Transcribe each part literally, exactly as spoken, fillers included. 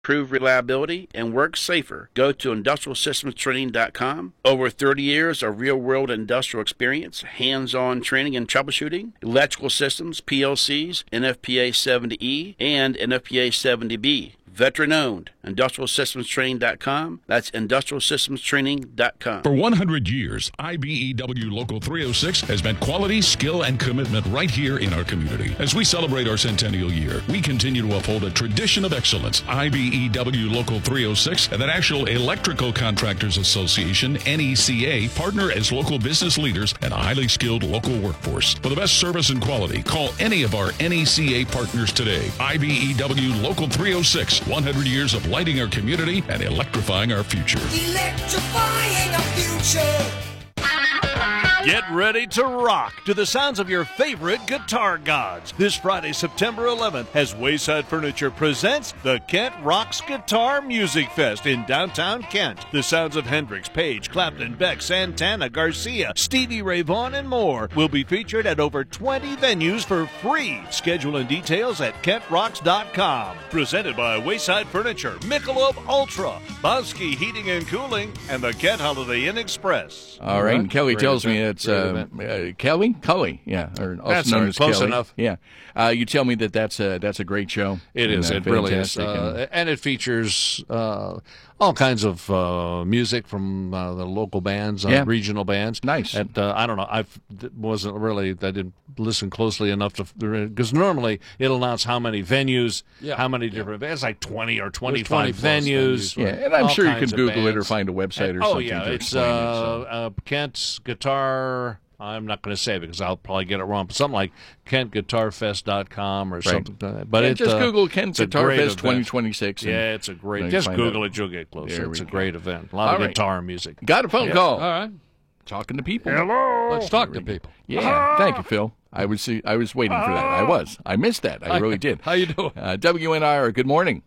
Improve reliability and work safer. Go to industrial systems training dot com. Over thirty years of real-world industrial experience, hands-on training and troubleshooting, electrical systems, P L Cs, N F P A seventy E, and N F P A seventy B. Veteran-owned. industrial systems training dot com. That's industrial systems training dot com. For one hundred years, I B E W Local three oh six has meant quality, skill, and commitment right here in our community. As we celebrate our centennial year, we continue to uphold a tradition of excellence. I B E W Local three oh six and the National Electrical Contractors Association, N E C A, partner as local business leaders and a highly skilled local workforce. For the best service and quality, call any of our N E C A partners today. I B E W Local three oh six, one hundred years of lighting our community and electrifying our future. Electrifying our future. Get ready to rock to the sounds of your favorite guitar gods. This Friday, September eleventh, as Wayside Furniture presents the Kent Rocks Guitar Music Fest in downtown Kent. The sounds of Hendrix, Page, Clapton, Beck, Santana, Garcia, Stevie Ray Vaughan, and more will be featured at over twenty venues for free. Schedule and details at kent rocks dot com. Presented by Wayside Furniture, Michelob Ultra, Bosky Heating and Cooling, and the Kent Holiday Inn Express. All right, and Kelly Great tells event. me it's uh, uh, Kelly, Cully, yeah, or also That's known all right, as close Kelly. enough. Yeah, uh, you tell me that that's a that's a great show. It and, is. uh, It really is. fantastic, and- Uh, and it features uh, all kinds of uh, music from uh, the local bands, uh, Yeah. regional bands. Nice. And uh, I don't know. I wasn't really. I didn't listen closely enough to because normally it'll announce how many venues, Yeah. how many different. It's like twenty or twenty-five twenty plus venues. venues, yeah, and I'm all sure you kinds can of Google it or bands. find a website or And- oh something. yeah, to it's explain uh, it, so. uh, Kent's Guitar. I'm not going to say it because I'll probably get it wrong, but something like kent guitar fest dot com or something like that. But Yeah, it, just uh, Google Kent it's a Guitar great Fest event. twenty twenty-six. and Yeah, it's a great. you Just find Google out. it, you'll get closer. There It's we a go. great event. A lot All of right. guitar music. Got a phone Yeah. call. All right. Talking to people. Let's talk to people. Yeah, thank you, Phil. I was I was waiting for that. I was. I missed that. I really did. How you doing? Uh, W N I R, good morning.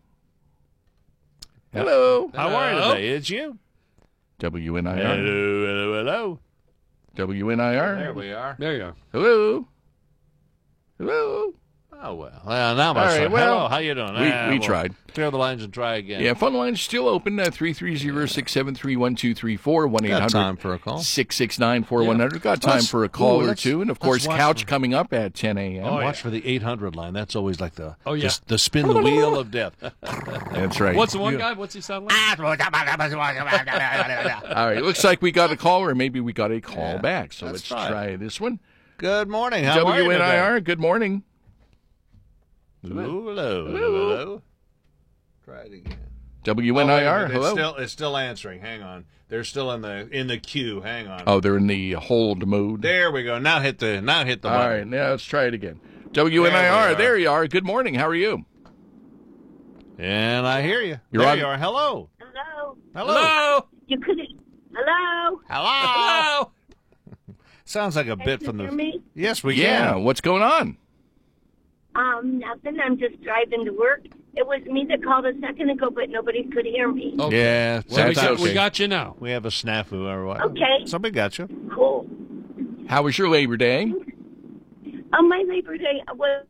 Hello. How are you Hello? today? It's you. W N I R. Hello, hello, hello. W N I R. There we are. There you are. Hello. Hello. Oh well. Well, now I'm All gonna right, say, well, hello. How you doing? we- Ah, we well, tried. Clear the lines and try again. Yeah, phone line's still open, uh, three three zero, six seven three, one two three four, one eight Got hundred time for a call. six six nine, four one hundred. Got time Let's- for a call ooh, or let's- two. And, of let's course, watch Couch for- coming up at ten a.m. And watch for the eight hundred line. That's always like the Oh, yeah. the, the spin the wheel of death. That's right. What's the one guy? What's he sound like? All right, looks like we got a call, or maybe we got a call back. So let's let's try try, it. this one. Good morning. How are you W N I R, today? good morning. Hello, hello, hello, hello. Try it again. W N I R, Oh, wait a minute. hello. It's still, it's still answering. Hang on. They're still in the in the queue. Hang on. Oh, they're in the hold mode. There we go. Now hit the now hit the All button. right, now let's try it again. W N I There R, we are. there you are. Good morning. How are you? And I hear you. You're there on- you are. Hello. Hello. Hello. Hello. You could. Hello. Hello. Hello. Sounds like a bit Can from you the. hear me? Yes, we Yeah, can. what's going on? Um, nothing. I'm just driving to work. It was me that called a second ago, but nobody could hear me. Okay. Yeah, Well, we, That's got, okay. we got you now. we have a snafu or what? Okay. Somebody got you. Cool. How was your Labor Day? On my Labor Day was.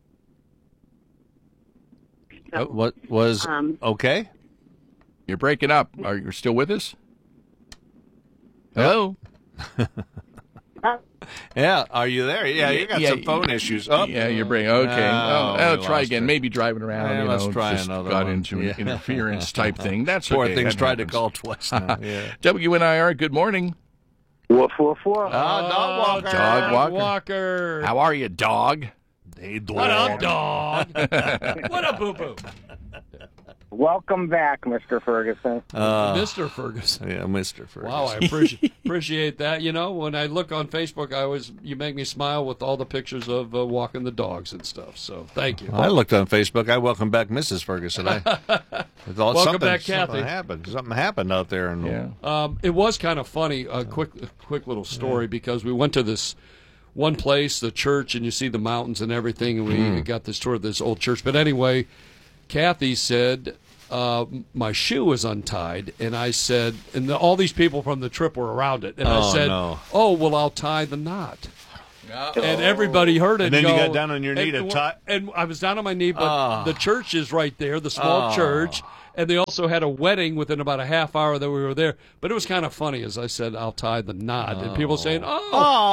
Uh, what was Um. okay? You're breaking up. Are you still with us? Hello? Uh, Yeah, are you there? Yeah, you got Yeah, some phone issues. Oh, Yeah, you're breaking. Okay. Oh, oh, I'll we try lost again. her. Maybe driving around. Yeah, you let's know, try just another got one. into an Yeah. interference type thing. That's Poor okay. thing's that tried to happens. call twice now. Yeah. W N I R, good morning. Woof, woof, woof. Oh, dog walker. Dog walker. Walker. How are you, dog? Hey, dog. What up, dog? What up, boo boo? Welcome back, Mister Ferguson. Uh, Mister Ferguson. yeah, Mister Ferguson. Wow, I appreciate appreciate that. You know, when I look on Facebook, I always you make me smile with all the pictures of uh, walking the dogs and stuff. So thank you. I looked on Facebook. I welcome back Missus Ferguson. I, it's all- Welcome something, back, Kathy. Something happened. Something happened out there. In Yeah. Um, it was kind of funny. A quick, a quick little story because we went to this one place, the church, and you see the mountains and everything, and we Mm. got this tour of this old church. But anyway, Kathy said uh, my shoe was untied, and I said, and the, all these people from the trip were around it, and I Oh, said, no. "Oh, well, I'll tie the knot." And everybody heard it. And then go, you got down on your knee and, to tie. And I was down on my knee, but Oh. the church is right there, the small Oh. church. And they also had a wedding within about a half hour that we were there. But it was kind of funny, as I said, I'll tie the knot. And people saying, oh,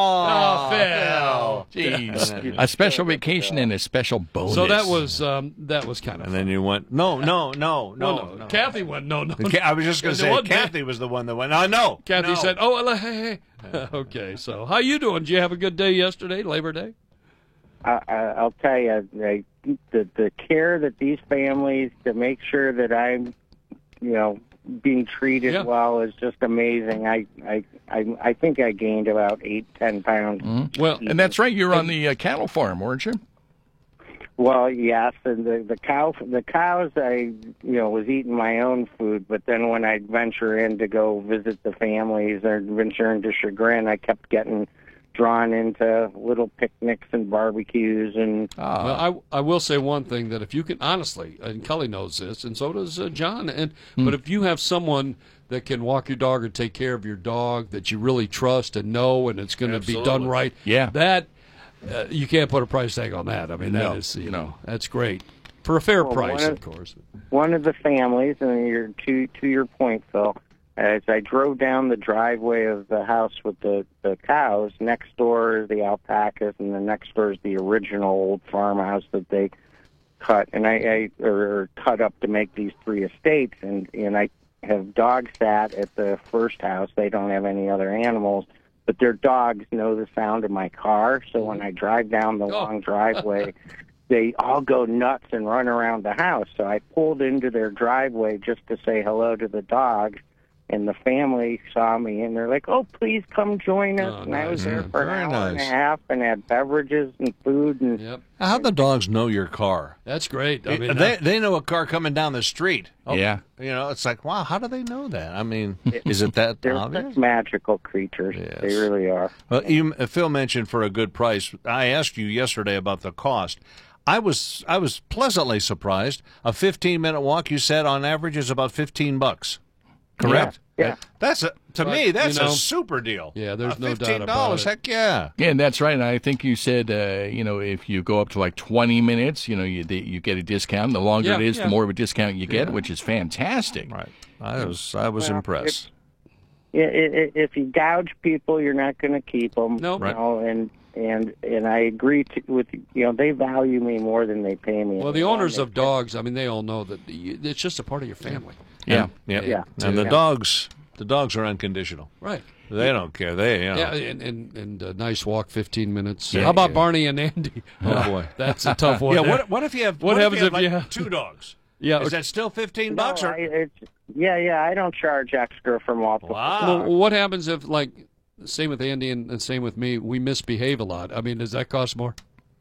oh, Phil. Jeez. A special vacation and a special bonus. So that was um, that was kind of And then you went, no, no, no, no. Well, no. no. Kathy went, no, no. Ca- I was just going to There say, wasn't- Kathy was the one that went, oh, no. Kathy no. said, oh, well, hey, hey. Okay, so how you doing? Did you have a good day yesterday, Labor Day? I, I, I'll tell you, I, the the care that these families to make sure that I'm, you know, being treated Yeah. well is just amazing. I, I I I think I gained about eight ten pounds. Mm-hmm. Well, And that's right. You were on the uh, cattle farm, weren't you? Well, yes, and the the cow the cows I you know was eating my own food, but then when I'd venture in to go visit the families or venture into Chagrin, I kept getting drawn into little picnics and barbecues and Ah. Well, I, I will say one thing, that if you can, honestly, and Kelly knows this, and so does uh, John, and Hmm. but if you have someone that can walk your dog or take care of your dog that you really trust and know, and it's going to be done Absolutely. right, Yeah. that uh, you can't put a price tag on that. I mean, that No, is, you no. know, that's great for a fair Well, price, one of- of course. one of the families, and you're, to to your point, Phil, as I drove down the driveway of the house with the, the cows, next door is the alpacas, and the next door is the original old farmhouse that they cut, and I, I or cut up to make these three estates, and and I have dogs sat at the first house. They don't have any other animals, but their dogs know the sound of my car, so when I drive down the long driveway, they all go nuts and run around the house. So I pulled into their driveway just to say hello to the dogs, and the family saw me, and they're like, oh, please come join us. Oh, and I was nice, there man. for an Very hour and a nice. half and had beverages and food. And Yep, How'd the dogs know your car? that's great. I mean, they, uh, they know a car coming down the street. Oh, Yeah. You know, it's like, wow, how do they know that? I mean, is it that they're obvious? such magical creatures. Yes. They really are. Well, you, uh, Phil mentioned for a good price. I asked you yesterday about the cost. I was I was pleasantly surprised. A fifteen minute walk, you said, on average is about fifteen bucks. Correct? Yeah. That's a to But, me. That's you know, a super deal. yeah, there's uh, no doubt about fifteen dollars. it. Heck yeah. Yeah, and that's right. And I think you said, uh, you know, if you go up to like twenty minutes, you know, you you get a discount. The longer Yeah, it is, yeah. the more of a discount you get, Yeah. which is fantastic. Right. I was I was Well, impressed. Yeah, i- i- if you gouge people, you're not going to keep them. Nope. You Right. know, and and and I agree to, with you know they value me more than they pay me. well, the owners of dogs, I mean, they all know that you, it's just a part of your family. Yeah. Yeah. Yeah. And the Yeah. dogs, the dogs are unconditional. Right. They don't care. They, you know. Yeah, and, and, and a nice walk, fifteen minutes. Yeah, How about yeah. Barney and Andy? Oh, boy. That's a tough one. Yeah. What, what if you have? What happens if if you you have, like, have- two dogs? Yeah. Is that still fifteen No, bucks? Or I, it's, yeah, yeah. I don't charge extra for multiple. wow. Well, what happens if, like, same with Andy and, and same with me, we misbehave a lot? I mean, does that cost more?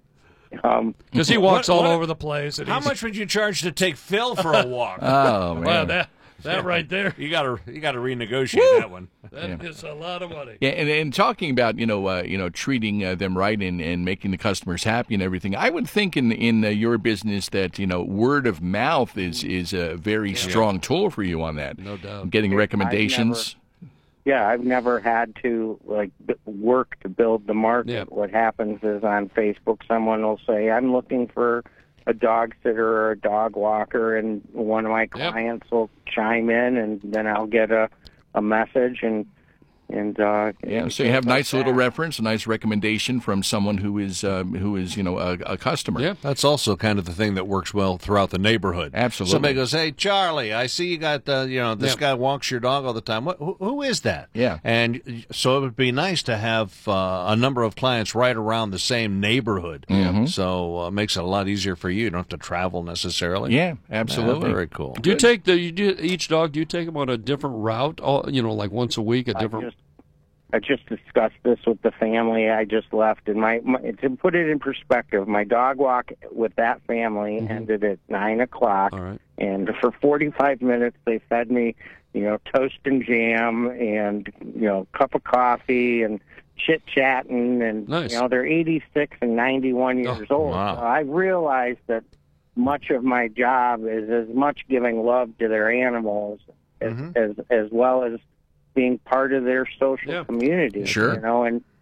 Um, Because he walks What- all what- over the place. And How he's- much would you charge to take Phil for a walk? Oh man. Well, that, that right there, you got to you got to renegotiate that one. that is a lot of money. Yeah, and, and talking about you know uh, you know treating uh, them right and, and making the customers happy and everything, I would think in in uh, your business that you know word of mouth is is a very strong tool for you on that. No doubt. Getting I've recommendations. yeah, I've never had to like b- work to build the market. Yeah. What happens is on Facebook, someone will say, "I'm looking for a dog sitter or a dog walker," and one of my clients will chime in, and then I'll get a a message and and uh, Yeah, so you have nice little reference, a nice recommendation from someone who is um, who is you know a, a customer. Yeah. That's also kind of the thing that works well throughout the neighborhood. Absolutely. Somebody goes, "Hey, Charlie, I see you got uh, you know this Yeah. guy walks your dog all the time. What, who, who is that?" Yeah. And so it would be nice to have uh, a number of clients right around the same neighborhood. Mhm. So uh, it makes it a lot easier for you. You don't have to travel necessarily. Yeah, absolutely. Yeah, very cool. Do you take the you do, each dog? Do you take them on a different route? All, you know, like once a week, a I different. just, I just discussed this with the family I just left, and my, my to put it in perspective, my dog walk with that family ended at nine o'clock, All right. and for forty-five minutes they fed me, you know, toast and jam, and you know, cup of coffee, and chit chatting, and Nice. you know, they're eighty-six and ninety-one years Oh, old. wow. So I realized that much of my job is as much giving love to their animals as as, as well as being part of their social Yeah. community. Sure. You know, and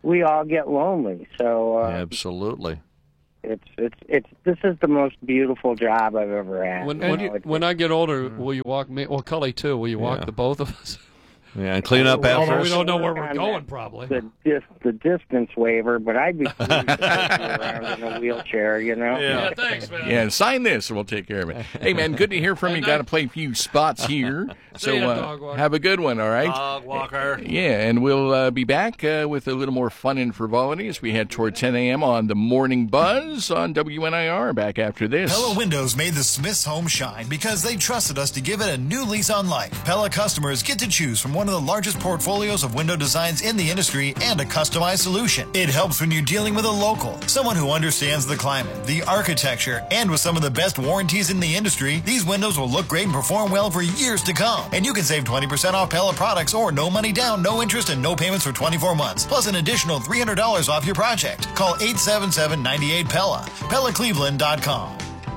we all get lonely. So uh, Absolutely. it's it's it's this is the most beautiful job I've ever had. When You when, know, you, it's- when I get older, will you walk me? Well, Cully too. Will you walk Yeah. the both of us? Yeah, and clean up Although after Although us. we don't know where we're On going, that- probably. the dis, the distance waiver, but I'd be pleased to go around in a wheelchair, you know. Yeah, thanks, man. Yeah, sign this and we'll take care of it. Hey, man, good to hear from you. Got to play a few spots here. So See ya, uh, dog walker. have a good one, all right? Dog walker. Yeah, and we'll uh, be back uh, with a little more fun and frivolity as we head toward ten a.m. on the Morning Buzz on W N I R. Back after this. Pella Windows made the Smiths home shine because they trusted us to give it a new lease on life. Pella customers get to choose from one of the largest portfolios of window designs in the industry and a customized solution. It helps when you're dealing with a local, someone who understands the climate, the architecture, and with some of the best warranties in the industry, these windows will look great and perform well for years to come. And you can save twenty percent off Pella products or no money down, no interest, and no payments for twenty-four months, plus an additional three hundred dollars off your project. Call eight seven seven, nine eight, Pella. Pella Cleveland dot com.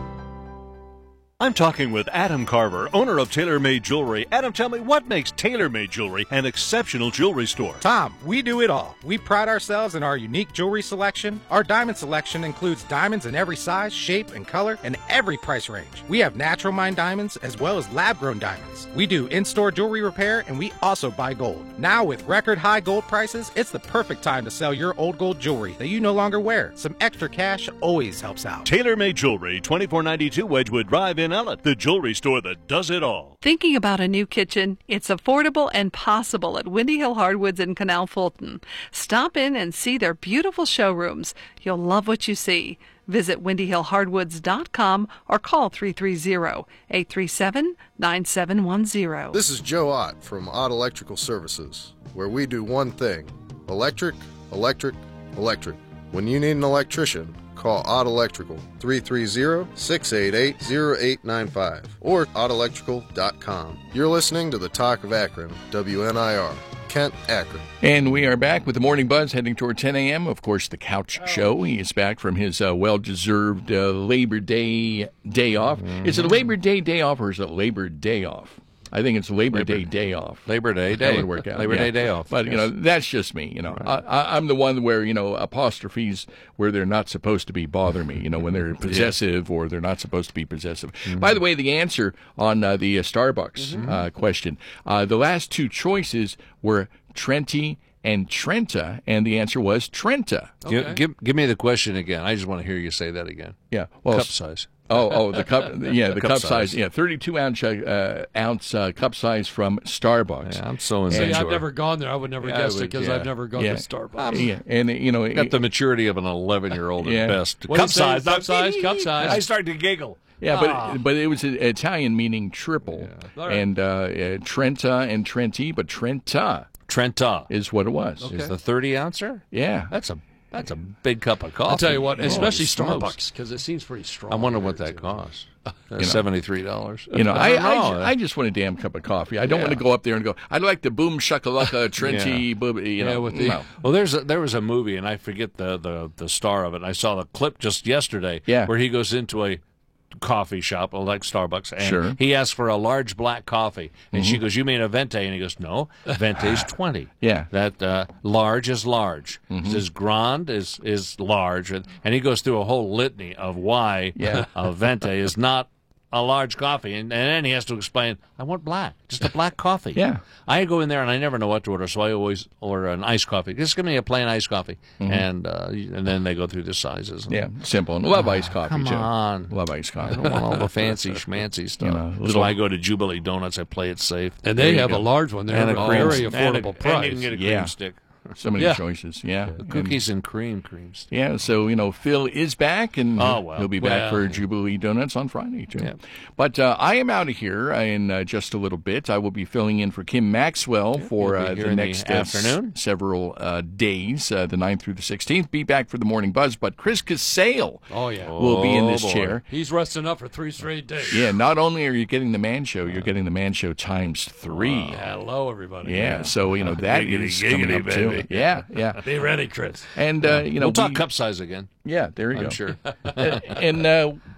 I'm talking with Adam Carver, owner of TaylorMade Jewelry. Adam, tell me, what makes TaylorMade Jewelry an exceptional jewelry store? Tom, we do it all. We pride ourselves in our unique jewelry selection. Our diamond selection includes diamonds in every size, shape, and color, and every price range. We have natural mined diamonds as well as lab-grown diamonds. We do in-store jewelry repair, and we also buy gold. Now, with record high gold prices, it's the perfect time to sell your old gold jewelry that you no longer wear. Some extra cash always helps out. TaylorMade Jewelry, twenty-four ninety-two Wedgwood Drive in Ellett, the jewelry store that does it all. Thinking about a new kitchen? It's affordable and possible at Windy Hill Hardwoods in Canal Fulton. Stop in and see their beautiful showrooms. You'll love what you see. Visit windy hill hardwoods dot com or call three three zero, eight three seven, nine seven one zero. This is Joe Ott from Ott Electrical Services, where we do one thing: electric, electric, electric. When you need an electrician, call Ott Electrical, three three zero, six eight eight, zero eight nine five, or ott electrical dot com. You're listening to the Talk of Akron, W N I R, Kent, Akron. And we are back with the Morning Buzz heading toward ten a.m. Of course, the Couch Show. He is back from his uh, well-deserved uh, Labor Day day off. Mm-hmm. Is it a Labor Day day off or is it Labor Day off? I think it's Labor, Labor Day day off. Labor Day That day. would work out. Labor yeah. Day day off. But, yes. you know, that's just me. You know, right. I, I, I'm the one where, you know, apostrophes where they're not supposed to be bother me, you know, when they're possessive yeah. or they're not supposed to be possessive. Mm-hmm. By the way, the answer on uh, the uh, Starbucks mm-hmm. uh, question, uh, the last two choices were Trenti and Trenta, and the answer was Trenta. Okay. Give, give, give me the question again. I just want to hear you say that again. Yeah. Well, cup size. Oh, oh, the cup, yeah, the, the cup, cup size. size, yeah, thirty-two ounce uh, ounce uh, cup size from Starbucks. Yeah, I'm so See, I've never gone there. I would never yeah, guess would, it because yeah. I've never gone yeah. to Starbucks. Yeah, and you know, got the maturity of an eleven-year-old yeah. at best. What cup size, cup size, cup size. I started to giggle. Yeah, ah. but but it was Italian meaning triple, yeah. right. and uh, uh, Trenta and Trenti, but Trenta. Trenta is what it was. Okay. Is the thirty ouncer? Yeah, that's a that's a big cup of coffee. I'll tell you what, especially oh, Starbucks because it seems pretty strong. I wonder what that costs. You know, seventy-three dollars. You know, I I, I, I just want a damn cup of coffee. I don't yeah. want to go up there and go, I'd like the boom shakalaka Trenti, yeah. boom, you know. Yeah, with the, no. Well, there's a, there was a movie, and I forget the, the, the star of it. I saw the clip just yesterday yeah. where he goes into a coffee shop like Starbucks, and sure. he asks for a large black coffee, and mm-hmm. she goes, "You mean a venti?" And he goes, "No, venti is twenty. Yeah, that uh, large is large. Mm-hmm. He says grand is is large, and, and he goes through a whole litany of why yeah. a venti is not a large coffee, and, and then he has to explain, I want black, just a black coffee. Yeah. I go in there and I never know what to order, so I always order an iced coffee. Just give me a plain iced coffee, mm-hmm. and uh, and then they go through the sizes. And, yeah, simple. And love iced coffee, come too. on. Love iced coffee. I don't want all the fancy schmancy stuff. You know, little... So I go to Jubilee Donuts, I play it safe. And they have go. a large one. They're and a, a very cream, affordable and a, price. And you can get a cream yeah. stick. So many yeah. choices, yeah. yeah. Cookies and, and cream creams. Yeah, so, you know, Phil is back, and oh, well. he'll be back well. for Jubilee Donuts on Friday, too. Yeah. But uh, I am out of here in uh, just a little bit. I will be filling in for Kim Maxwell yeah, for uh, the next the afternoon. Uh, several uh, days, uh, the ninth through the sixteenth. Be back for the Morning Buzz, but Chris Casale oh, yeah. will oh, be in this boy. chair. He's resting up for three straight days. Yeah, not only are you getting the Man Show, you're getting the Man Show times three. Oh, hello, everybody. Yeah, yeah, so, you know, that giggity, is giggity, coming up, baby. too. Yeah, yeah. Be ready, Chris. And, uh, you know, we'll talk we, cup size again. Yeah, there you I'm go. sure. and uh,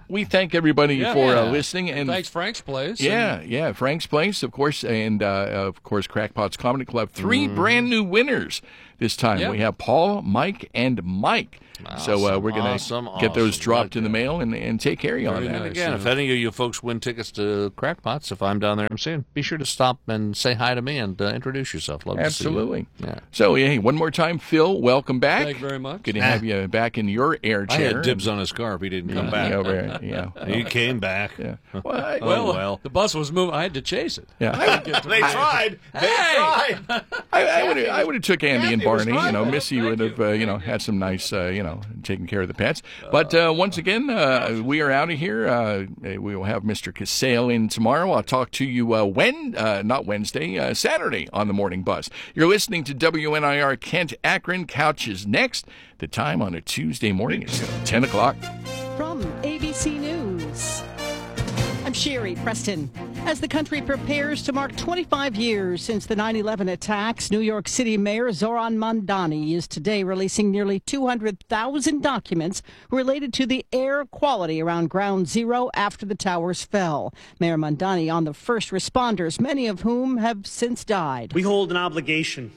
we thank everybody Yeah. for uh, Yeah. listening. And Thanks, Frank's Place. Yeah, And- yeah, Frank's Place, of course, and uh, of course, Crackpot's Comedy Club. Three brand new winners this time. Yeah. We have Paul, Mike, and Mike. so uh, Awesome, we're going to awesome, get those awesome. dropped in the mail and, and take care of you on And that. again, if any of you folks win tickets to Crackpots, if I'm down there M C ing, be sure to stop and say hi to me and uh, introduce yourself. Love Absolutely. to see you. Yeah. So, hey, one more time, Phil, welcome back. Thank you very much. Good to have you back in your air I chair. had dibs on his car if he didn't come Yeah, back. yeah, right, yeah. He came back. Yeah. Well, I- oh, Well, well. the bus was moving. I had to chase it. Yeah. I didn't get to They it. tried. They Hey! tried. I, I would have I would have took Andy and Kathy was Barney. You know, right. Missy would have uh, you know had some nice uh, you know taking care of the pets. But uh, once again, uh, we are out of here. Uh, we will have Mister Casale in tomorrow. I'll talk to you uh, when uh, not Wednesday, uh, Saturday on the morning bus. You're listening to W N I R Kent Akron. Couch is next. The time on a Tuesday morning is ten o'clock. From A B C News, I'm Sherry Preston. As the country prepares to mark twenty-five years since the nine eleven attacks, New York City Mayor Zoran Mandani is today releasing nearly two hundred thousand documents related to the air quality around Ground Zero after the towers fell. Mayor Mandani on the first responders, many of whom have since died. We hold an obligation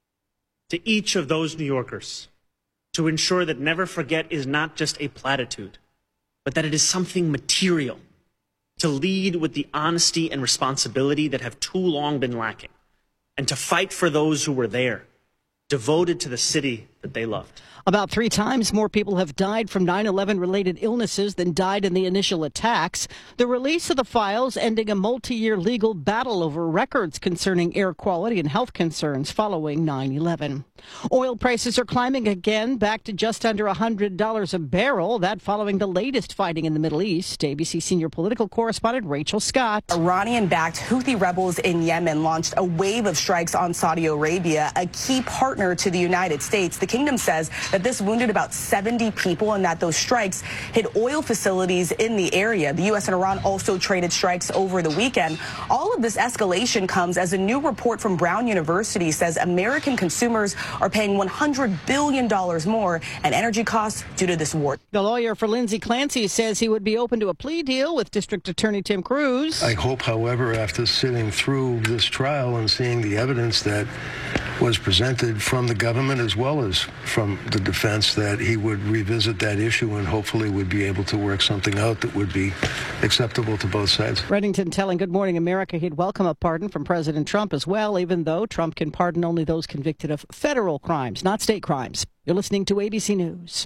to each of those New Yorkers to ensure that never forget is not just a platitude, but that it is something material, to lead with the honesty and responsibility that have too long been lacking, and to fight for those who were there, devoted to the city that they loved. About three times more people have died from nine eleven related illnesses than died in the initial attacks. The release of the files ending a multi-year legal battle over records concerning air quality and health concerns following nine eleven. Oil prices are climbing again, back to just under one hundred dollars a barrel. That following the latest fighting in the Middle East. A B C senior political correspondent Rachel Scott. Iranian-backed Houthi rebels in Yemen launched a wave of strikes on Saudi Arabia, a key partner to the United States. The kingdom says that this wounded about seventy people and that those strikes hit oil facilities in the area. The U S and Iran also traded strikes over the weekend. All of this escalation comes as a new report from Brown University says American consumers are paying one hundred billion dollars more in energy costs due to this war. The lawyer for Lindsay Clancy says he would be open to a plea deal with District Attorney Tim Cruz. I hope, however, after sitting through this trial and seeing the evidence that was presented from the government as well as from the defense, that he would revisit that issue and hopefully would be able to work something out that would be acceptable to both sides. Reddington telling Good Morning America he'd welcome a pardon from President Trump as well, even though Trump can pardon only those convicted of federal crimes, not state crimes. You're listening to A B C News.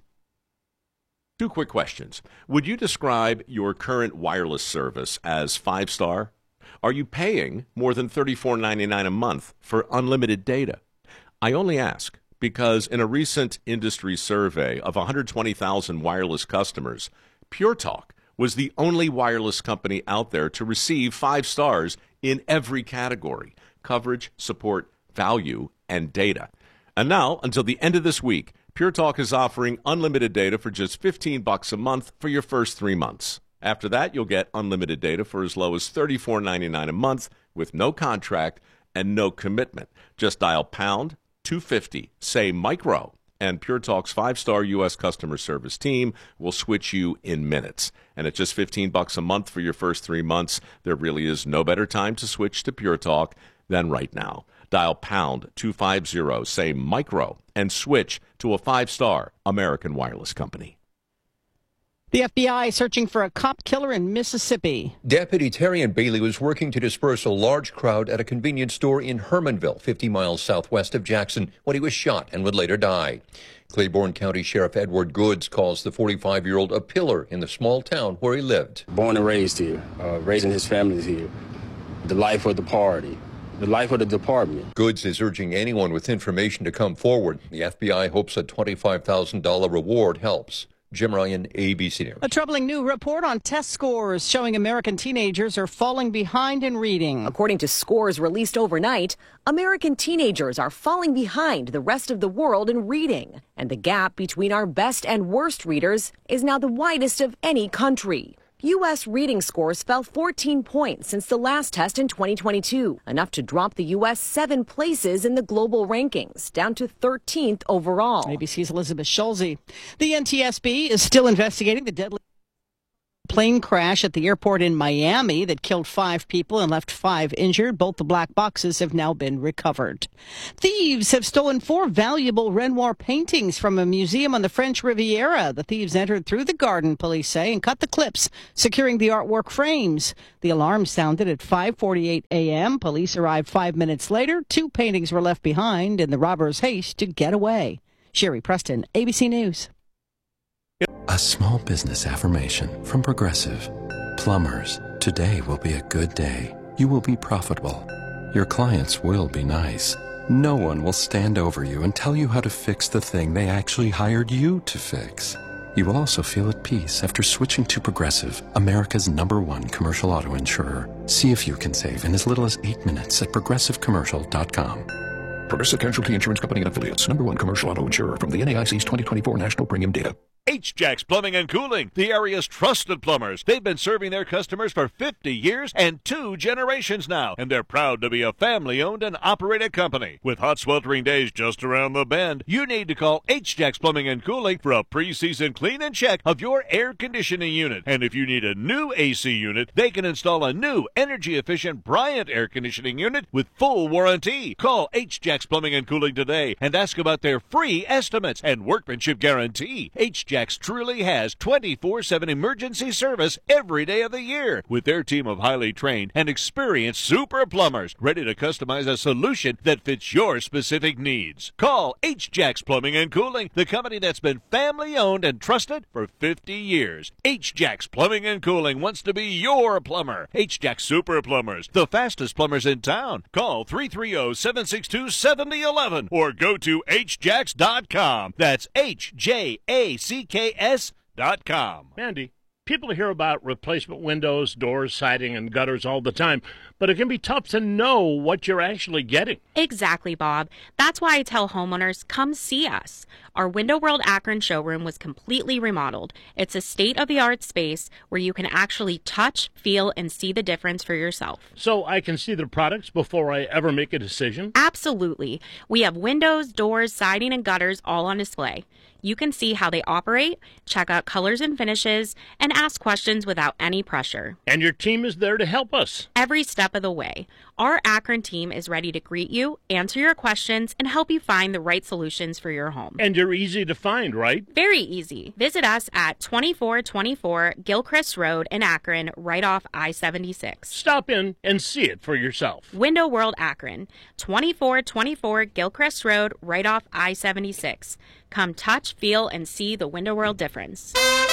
Two quick questions. Would you describe your current wireless service as five-star? Are you paying more than thirty-four ninety-nine a month for unlimited data? I only ask because in a recent industry survey of one hundred twenty thousand wireless customers, Pure Talk was the only wireless company out there to receive five stars in every category: coverage, support, value, and data. And now, until the end of this week, Pure Talk is offering unlimited data for just fifteen bucks a month for your first three months. After that, you'll get unlimited data for as low as thirty-four ninety-nine a month with no contract and no commitment. Just dial pound two fifty, say micro, and Pure Talk's five-star U S customer service team will switch you in minutes. And at just fifteen bucks a month for your first three months, there really is no better time to switch to Pure Talk than right now. Dial pound two fifty, say micro, and switch to a five-star American wireless company. The F B I searching for a cop killer in Mississippi. Deputy Terrian Bailey was working to disperse a large crowd at a convenience store in Hermanville, fifty miles southwest of Jackson, when he was shot and would later die. Claiborne County Sheriff Edward Goods calls the forty-five-year-old a pillar in the small town where he lived. Born and raised here, uh, raising his family here, the life of the party, the life of the department. Goods is urging anyone with information to come forward. The F B I hopes a twenty-five thousand dollars reward helps. Jim Ryan, A B C News. A troubling new report on test scores showing American teenagers are falling behind in reading. According to scores released overnight, American teenagers are falling behind the rest of the world in reading. And the gap between our best and worst readers is now the widest of any country. U S reading scores fell fourteen points since the last test in twenty twenty-two, enough to drop the U S seven places in the global rankings, down to thirteenth overall. A B C's Elizabeth Schulze. The N T S B is still investigating the deadly plane crash at the airport in Miami that killed five people and left five injured. Both the black boxes have now been recovered. Thieves have stolen four valuable Renoir paintings from a museum on the French Riviera. The thieves entered through the garden, police say, and cut the clips, securing the artwork frames. The alarm sounded at five forty-eight a.m. Police arrived five minutes later. Two paintings were left behind in the robbers' haste to get away. Sherry Preston, A B C News. A small business affirmation from Progressive. Plumbers, today will be a good day. You will be profitable. Your clients will be nice. No one will stand over you and tell you how to fix the thing they actually hired you to fix. You will also feel at peace after switching to Progressive, America's number one commercial auto insurer. See if you can save in as little as eight minutes at progressive commercial dot com. Progressive Casualty Insurance Company and Affiliates, number one commercial auto insurer from the N A I C's twenty twenty-four National Premium Data. H-Jacks Plumbing and Cooling, the area's trusted plumbers. They've been serving their customers for fifty years and two generations now, and they're proud to be a family-owned and operated company. With hot sweltering days just around the bend, you need to call H-Jacks Plumbing and Cooling for a pre-season clean and check of your air conditioning unit. And if you need a new A C unit, they can install a new energy-efficient Bryant air conditioning unit with full warranty. Call H-Jacks Plumbing and Cooling today and ask about their free estimates and workmanship guarantee. H-Jacks truly has twenty-four seven emergency service every day of the year with their team of highly trained and experienced super plumbers ready to customize a solution that fits your specific needs. Call H-Jacks Plumbing and Cooling, the company that's been family owned and trusted for fifty years. H-Jacks Plumbing and Cooling wants to be your plumber. H-Jacks Super Plumbers, the fastest plumbers in town. Call three three zero, seven six two, seven zero one one or go to H jacks dot com. That's H J A C K S dot com. Mandy, people hear about replacement windows, doors, siding, and gutters all the time, but it can be tough to know what you're actually getting. Exactly, Bob. That's why I tell homeowners, come see us. Our Window World Akron showroom was completely remodeled. It's a state-of-the-art space where you can actually touch, feel, and see the difference for yourself. So I can see the products before I ever make a decision? Absolutely. We have windows, doors, siding, and gutters all on display. You can see how they operate, check out colors and finishes, and ask questions without any pressure. And your team is there to help us. Every step of the way. Our Akron team is ready to greet you, answer your questions, and help you find the right solutions for your home. And you're easy to find, right? Very easy. Visit us at twenty-four twenty-four Gilchrist Road in Akron, right off I seventy-six. Stop in and see it for yourself. Window World Akron, twenty-four twenty-four Gilchrist Road, right off I seventy-six. Come touch, feel, and see the Window World difference.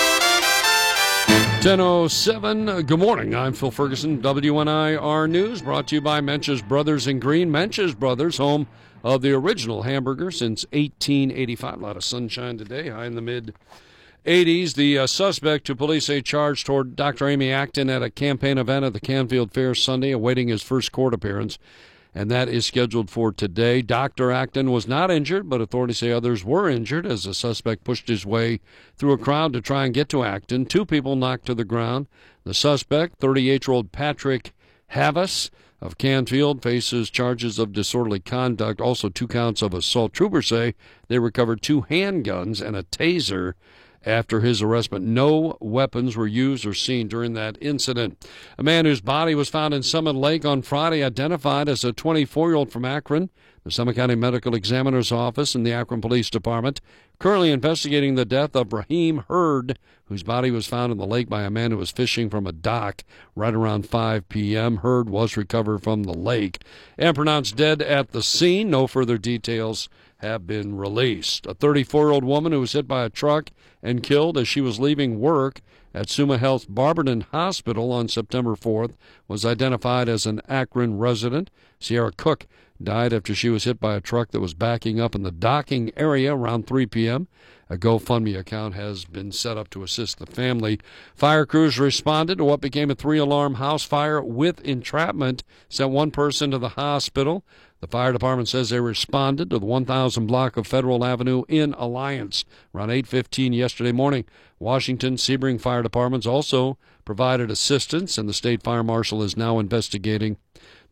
ten oh seven, good morning. I'm Phil Ferguson, W N I R News, brought to you by Mench's Brothers in Green. Mench's Brothers, home of the original hamburger since eighteen eighty-five. A lot of sunshine today, high in the mid-eighties. The uh, suspect who police say charged toward Doctor Amy Acton at a campaign event at the Canfield Fair Sunday, awaiting his first court appearance, and that is scheduled for today. Doctor Acton was not injured, but authorities say others were injured as the suspect pushed his way through a crowd to try and get to Acton. Two people knocked to the ground. The suspect, thirty-eight-year-old Patrick Havas of Canfield, faces charges of disorderly conduct, also two counts of assault. Troopers say they recovered two handguns and a taser after his arrest, but no weapons were used or seen during that incident. A man whose body was found in Summit Lake on Friday, identified as a twenty-four-year-old from Akron. The Summit County Medical Examiner's Office and the Akron Police Department currently investigating the death of Raheem Hurd, whose body was found in the lake by a man who was fishing from a dock right around five p.m. Hurd was recovered from the lake and pronounced dead at the scene. No further details have been released. A thirty-four-year-old woman who was hit by a truck and killed as she was leaving work at Summa Health Barberton Hospital on September fourth was identified as an Akron resident. Sierra Cook died after she was hit by a truck that was backing up in the docking area around three p.m. A GoFundMe account has been set up to assist the family. Fire crews responded to what became a three-alarm house fire with entrapment, sent one person to the hospital. The fire department says they responded to the one thousand block of Federal Avenue in Alliance around eight fifteen yesterday morning. Washington, Sebring fire departments also provided assistance, and the state fire marshal is now investigating.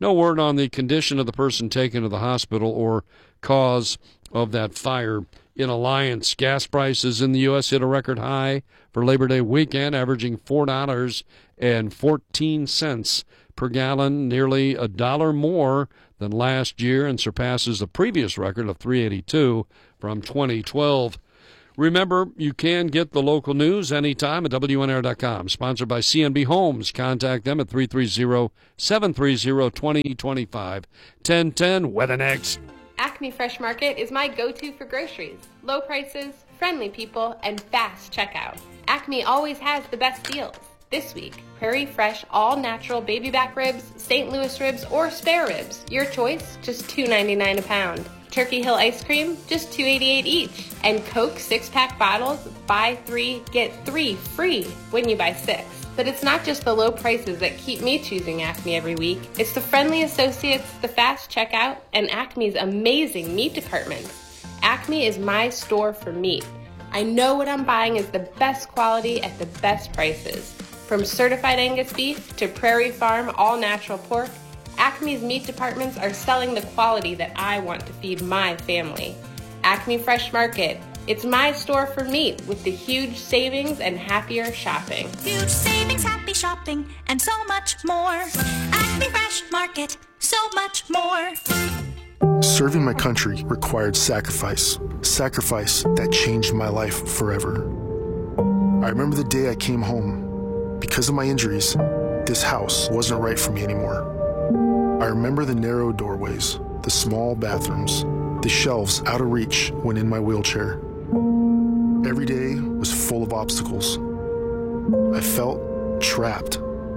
No word on the condition of the person taken to the hospital or cause of that fire. In Alliance, gas prices in the U S hit a record high for Labor Day weekend, averaging four dollars and fourteen cents per gallon, nearly a dollar more than last year, and surpasses the previous record of three dollars and eighty-two cents from twenty twelve. Remember, you can get the local news anytime at W N R dot com. Sponsored by C N B Homes. Contact them at three three zero, seven three zero, two zero two five. ten ten, weather next. Acme Fresh Market is my go-to for groceries. Low prices, friendly people, and fast checkout. Acme always has the best deals. This week, Prairie Fresh all-natural baby back ribs, Saint Louis ribs, or spare ribs. Your choice, just two ninety-nine a pound. Turkey Hill ice cream, just two eighty-eight each. And Coke six-pack bottles, buy three, get three free when you buy six. But it's not just the low prices that keep me choosing Acme every week. It's the friendly associates, the fast checkout, and Acme's amazing meat department. Acme is my store for meat. I know what I'm buying is the best quality at the best prices. From certified Angus beef to Prairie Farm all-natural pork, Acme's meat departments are selling the quality that I want to feed my family. Acme Fresh Market. It's my store for meat with the huge savings and happier shopping. Huge savings, happy shopping, and so much more. Acme Fresh Market, so much more. Serving my country required sacrifice. Sacrifice that changed my life forever. I remember the day I came home. Because of my injuries, this house wasn't right for me anymore. I remember the narrow doorways, the small bathrooms, the shelves out of reach when in my wheelchair. Every day was full of obstacles. I felt trapped.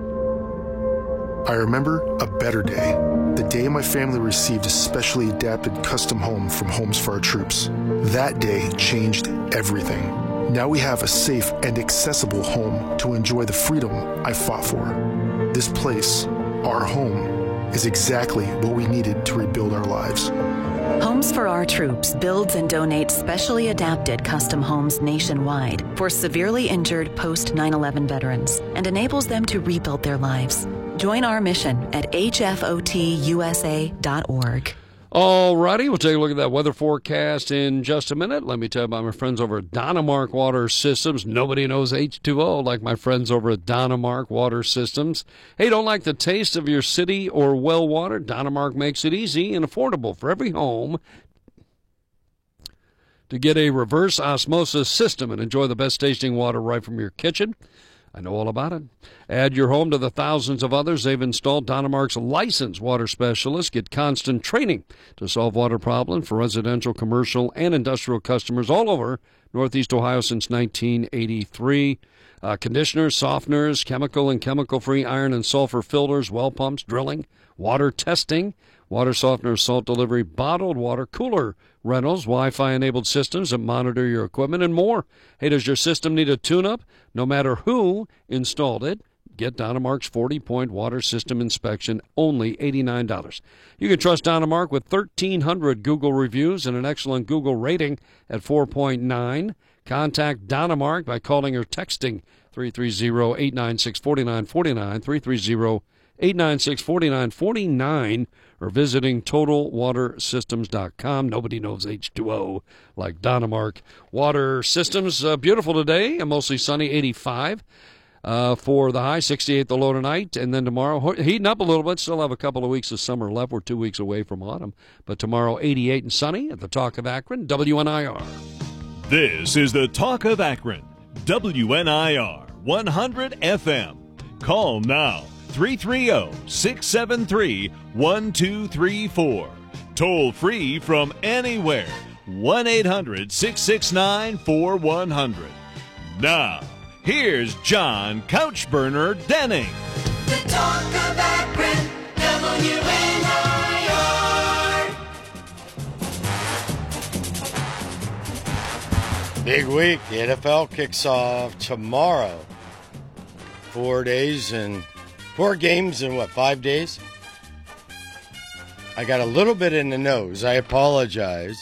I remember a better day, the day my family received a specially adapted custom home from Homes for Our Troops. That day changed everything. Now we have a safe and accessible home to enjoy the freedom I fought for. This place, our home, is exactly what we needed to rebuild our lives. Homes for Our Troops builds and donates specially adapted custom homes nationwide for severely injured post nine eleven veterans and enables them to rebuild their lives. Join our mission at H F O T U S A dot org. All righty, we'll take a look at that weather forecast in just a minute. Let me tell you about my friends over at Dynamark Water Systems. Nobody knows H two O like my friends over at Dynamark Water Systems. Hey, don't like the taste of your city or well water? Dynamark makes it easy and affordable for every home to get a reverse osmosis system and enjoy the best tasting water right from your kitchen. I know all about it. Add your home to the thousands of others they've installed. Dynamark's licensed water specialists get constant training to solve water problems for residential, commercial, and industrial customers all over Northeast Ohio since nineteen eighty-three. Uh, conditioners, softeners, chemical and chemical-free iron and sulfur filters, well pumps, drilling, water testing, water softener, salt delivery, bottled water, cooler rentals, Wi-Fi enabled systems that monitor your equipment, and more. Hey, does your system need a tune-up? No matter who installed it, get Dynamark's forty-point water system inspection, only eighty-nine dollars. You can trust Dynamark with thirteen hundred Google reviews and an excellent Google rating at four point nine. Contact Dynamark by calling or texting three three zero, eight nine six, four nine four nine, three three zero, eight nine six, four nine four nine, or visiting total water systems dot com. Nobody knows H two O like Dynamark Water Systems. Uh, beautiful today, a mostly sunny eighty-five uh, for the high, sixty-eight the low tonight, and then tomorrow heating up a little bit. Still have a couple of weeks of summer left. We're two weeks away from autumn, but tomorrow eighty-eight and sunny at the Talk of Akron, W N I R. This is the Talk of Akron, W N I R one hundred F M. Call now. three three zero, six seven three, one two three four. Toll free from anywhere. one eight hundred, six six nine, four one zero zero. Now, here's John Couchburner Denning. The Talk of Akron, W N I R. Big week. The N F L kicks off tomorrow. Four days and four games in what, five days? I got a little bit in the nose. I apologize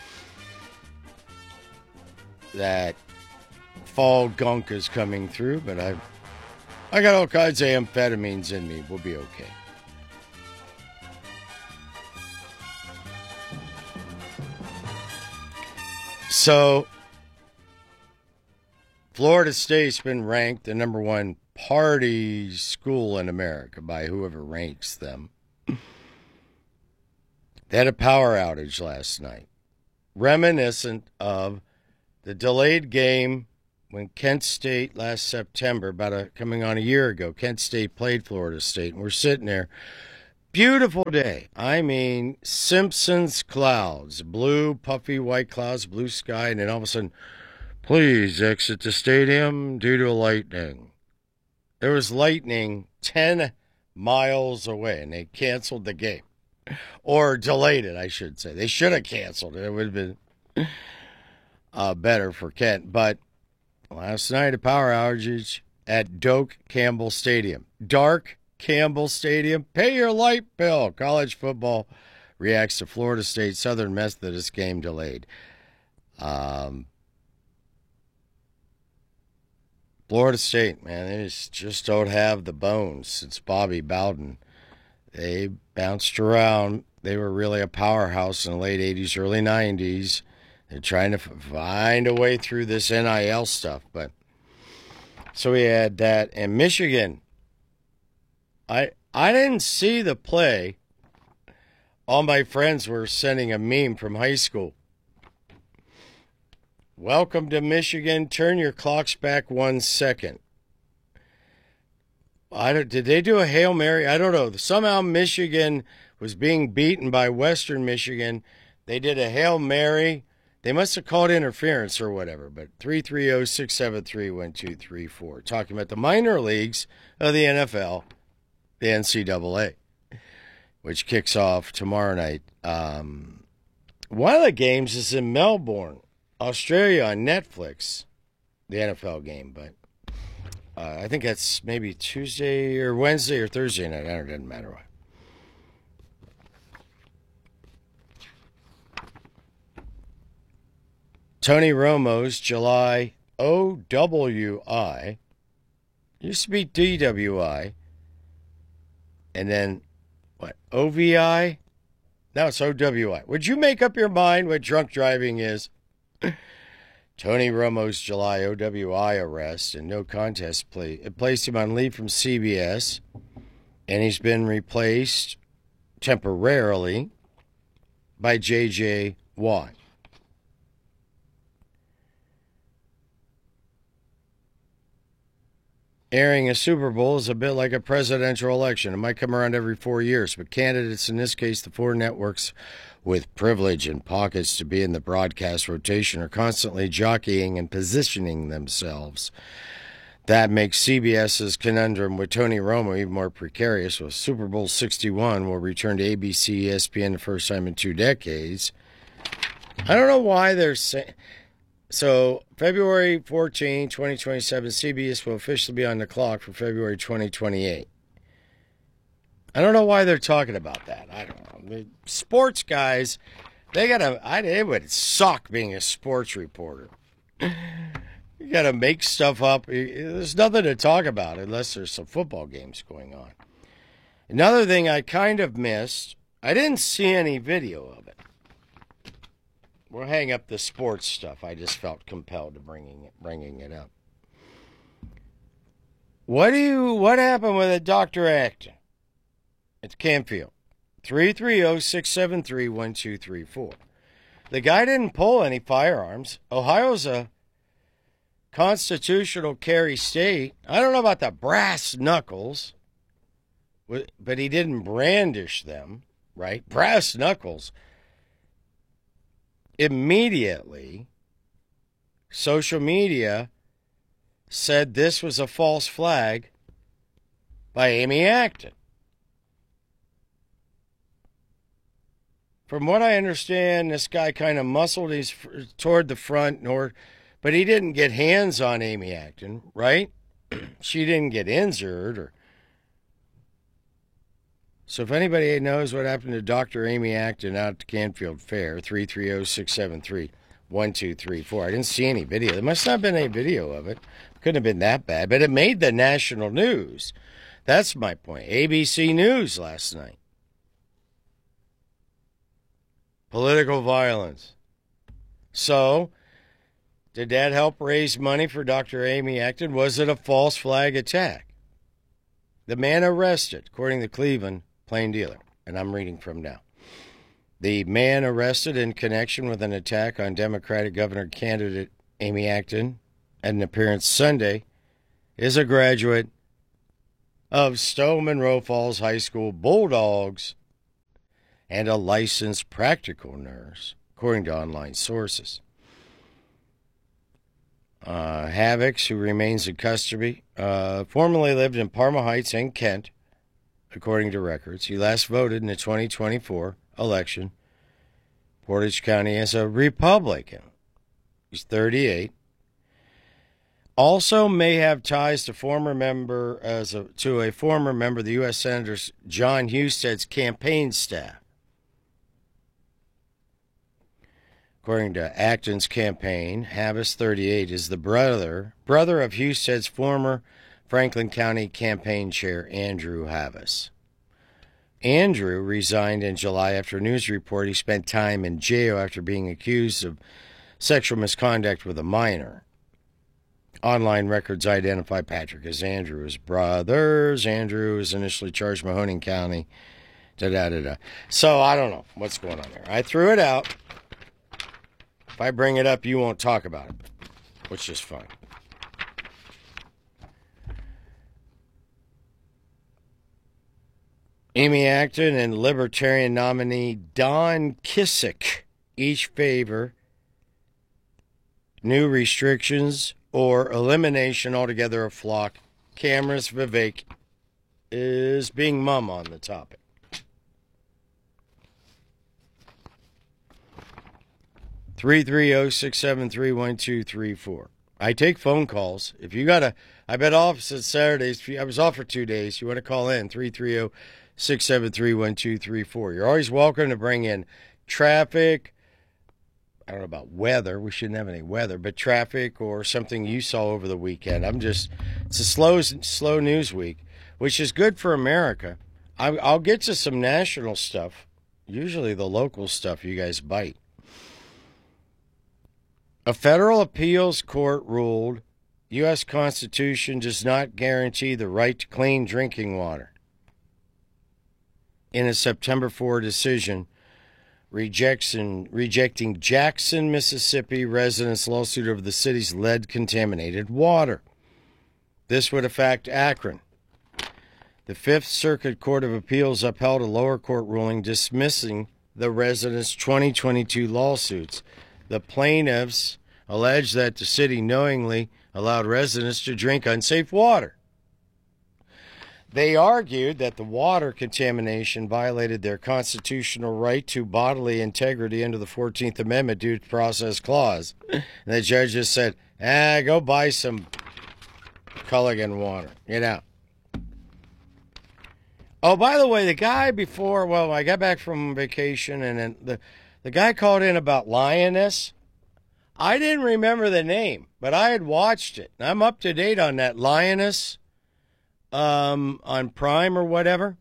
that fall gunk is coming through, but I I got all kinds of amphetamines in me. We'll be okay. So, Florida State's been ranked the number one party school in America by whoever ranks them. They had a power outage last night, reminiscent of the delayed game when Kent State last September, about a, coming on a year ago, Kent State played Florida State, and we're sitting there. Beautiful day. I mean, Simpsons clouds, blue, puffy white clouds, blue sky, and then all of a sudden, please exit the stadium due to lightning. There was lightning ten miles away, and they canceled the game. Or delayed it, I should say. They should have canceled it. It would have been uh, better for Kent. But last night, a power outage at Doak Campbell Stadium. Dark Campbell Stadium. Pay your light bill. College football reacts to Florida State Southern Methodist game delayed. Um, Florida State, man, they just, just don't have the bones since Bobby Bowden. They bounced around. They were really a powerhouse in the late eighties, early nineties. They're trying to find a way through this N I L stuff. But so we had that. And Michigan, I I didn't see the play. All my friends were sending a meme from high school. Welcome to Michigan. Turn your clocks back one second. I don't, did they do a Hail Mary? I don't know. Somehow Michigan was being beaten by Western Michigan. They did a Hail Mary. They must have called interference or whatever. But three three zero, six seven three, one two three four. Talking about the minor leagues of the N F L, the N C double A, which kicks off tomorrow night. Um, one of the games is in Melbourne, Australia on Netflix, the N F L game, but uh, I think that's maybe Tuesday or Wednesday or Thursday night. I don't, it doesn't matter what. Tony Romo's July O W I, used to be D W I, and then what, O V I? Now it's O W I. Would you make up your mind what drunk driving is? Tony Romo's July O W I arrest and no contest plea. It placed him on leave from C B S, and he's been replaced temporarily by J J Watt. Airing a Super Bowl is a bit like a presidential election. It might come around every four years, but candidates, in this case the four networks with privilege and pockets to be in the broadcast rotation, are constantly jockeying and positioning themselves. That makes CBS's conundrum with Tony Romo even more precarious. With Super Bowl sixty-one will return to A B C, E S P N the first time in two decades. I don't know why they're saying... So, February fourteenth, twenty twenty-seven, C B S will officially be on the clock for February twenty twenty-eight. I don't know why they're talking about that. I don't know. The sports guys, they gotta, I, it would suck being a sports reporter. You gotta make stuff up. There's nothing to talk about unless there's some football games going on. Another thing I kind of missed, I didn't see any video of it. We'll hang up the sports stuff. I just felt compelled to bringing it, bringing it up. What do you? What happened with a Doctor Acton at Campfield? three three zero, six seven three, one two three four. The guy didn't pull any firearms. Ohio's a constitutional carry state. I don't know about the brass knuckles, but he didn't brandish them, right? Brass knuckles. Immediately, social media said this was a false flag by Amy Acton. From what I understand, this guy kind of muscled his toward the front, nor, but he didn't get hands on Amy Acton, right? She didn't get injured. Or So if anybody knows what happened to Doctor Amy Acton out at the Canfield Fair, three three zero, six seven three, one two three four. I didn't see any video. There must not have been any video of it. Couldn't have been that bad, but it made the national news. That's my point. A B C News last night. Political violence. So Did that help raise money for Doctor Amy Acton? Was it a false flag attack? The man arrested, according to Cleveland Plain Dealer, and I'm reading from now. The man arrested in connection with an attack on Democratic governor candidate Amy Acton at an appearance Sunday is a graduate of Stowe Monroe Falls High School Bulldogs and a licensed practical nurse, according to online sources. Uh, Havix, who remains in custody, uh, formerly lived in Parma Heights and Kent, according to records. He last voted in the twenty twenty-four election, Portage County, as a Republican. He's thirty-eight. Also may have ties to former member as a, to a former member of the U S Senator John Husted's campaign staff. According to Acton's campaign, Havas, thirty-eight, is the brother brother of Husted's former Franklin County campaign chair, Andrew Havas. Andrew resigned in July after a news report he spent time in jail after being accused of sexual misconduct with a minor. Online records identify Patrick as Andrew's brothers. Andrew was initially charged in Mahoning County. Da, da, da, da. So I don't know what's going on there. I threw it out. If I bring it up, you won't talk about it, which is fine. Amy Acton and Libertarian nominee Don Kissick each favor new restrictions or elimination altogether of flock cameras. Vivek is being mum on the topic. three three zero, six seven three, one two three four. I take phone calls. If you got a, I've been off since Saturdays. I was off for two days. You want to call in, three three zero, six seven three, one two three four. You're always welcome to bring in traffic. I don't know about weather. We shouldn't have any weather, but traffic or something you saw over the weekend. I'm just, it's a slow, slow news week, which is good for America. I, I'll get to some national stuff. Usually the local stuff you guys bite. A federal appeals court ruled U S Constitution does not guarantee the right to clean drinking water. In a September fourth decision, rejection, rejecting Jackson, Mississippi residents' lawsuit over the city's lead-contaminated water. This would affect Akron. The Fifth Circuit Court of Appeals upheld a lower court ruling dismissing the residents' twenty twenty-two lawsuits. The plaintiffs allege that the city knowingly allowed residents to drink unsafe water. They argued that the water contamination violated their constitutional right to bodily integrity under the fourteenth Amendment due process clause. And the judge just said, ah, go buy some Culligan water. Get out. Oh, by the way, the guy before, well, I got back from vacation, and then the, the guy called in about Lioness. I didn't remember the name, but I had watched it. I'm up to date on that Lioness um, on Prime or whatever.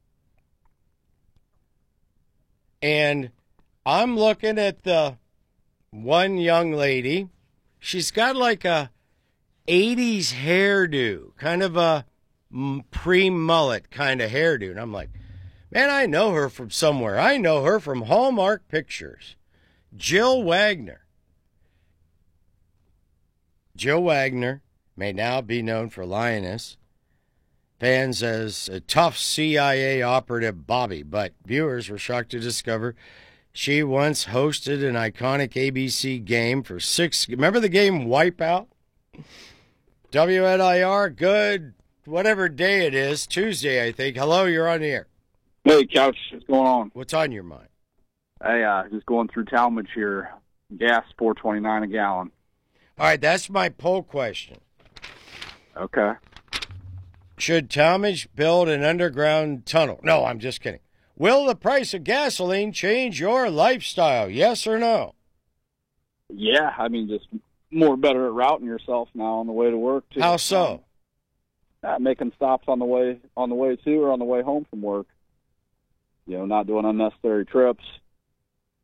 And I'm looking at the one young lady. She's got like a eighties hairdo, kind of a pre-mullet kind of hairdo. And I'm like, man, I know her from somewhere. I know her from Hallmark Pictures. Jill Wagner. Jill Wagner may now be known for Lioness, fans as a tough C I A operative Bobby, but viewers were shocked to discover she once hosted an iconic A B C game for six. Remember the game Wipeout? W N I R, good, whatever day it is, Tuesday, I think. Hello, you're on the air. Hey, Couch, what's going on? What's on your mind? Hey, uh, just going through Talmadge here. Gas, four twenty-nine a gallon. All right, that's my poll question. Okay. Should Talmadge build an underground tunnel? No, I'm just kidding. Will the price of gasoline change your lifestyle? Yes or no? Yeah, I mean, just more better at routing yourself now on the way to work too. How so? Uh, making stops on the way on the way to or on the way home from work. You know, not doing unnecessary trips.